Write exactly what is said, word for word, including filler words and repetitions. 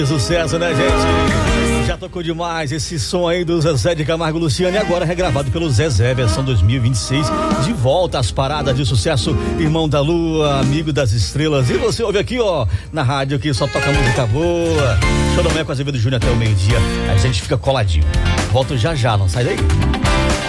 Sucesso, né, gente? Já tocou demais esse som aí do Zezé de Camargo e Luciano, e agora regravado pelo Zezé, versão dois mil e vinte e seis, de volta às paradas de sucesso, Irmão da Lua, Amigo das Estrelas. E você ouve aqui, ó, na rádio que só toca música boa. Choromé com Azevedo Júnior até o meio-dia. A gente fica coladinho. Volto já já, não sai daí.